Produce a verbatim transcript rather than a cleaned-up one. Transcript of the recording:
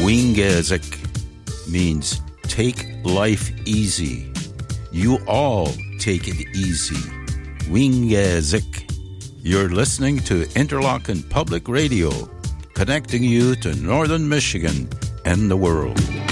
Wingezik means take life easy. You all take it easy. Wingezik. You're listening to Interlochen Public Radio, connecting you to Northern Michigan and the world.